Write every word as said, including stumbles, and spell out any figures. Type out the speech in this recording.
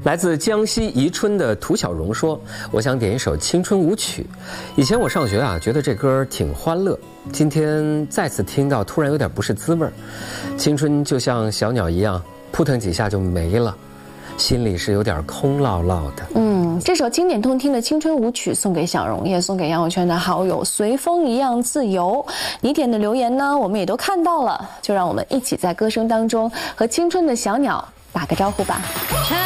来自江西宜春的涂小荣说：“我想点一首青春舞曲。以前我上学啊，觉得这歌挺欢乐，今天再次听到，突然有点不是滋味儿。青春就像小鸟一样，扑腾几下就没了，心里是有点空落落的。” 嗯，这首经典动听的青春舞曲送给小荣，也送给杨友圈的好友随风一样自由。你点的留言呢，我们也都看到了，就让我们一起在歌声当中和青春的小鸟打个招呼吧。